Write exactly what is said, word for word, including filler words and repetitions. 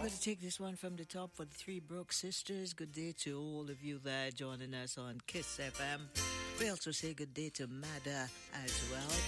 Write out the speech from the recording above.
going to take this one from the top for the Three Brook Sisters. Good day to all of you there joining us on Kiss F M. We also say good day to Mada as well.